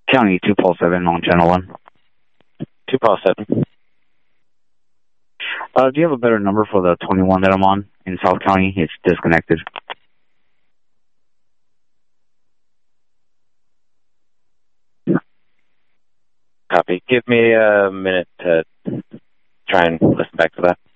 County 247 on channel 1. 247. Do you have a better number for the 21 that I'm on in South County? It's disconnected. Copy. Give me a minute to try and listen back to that.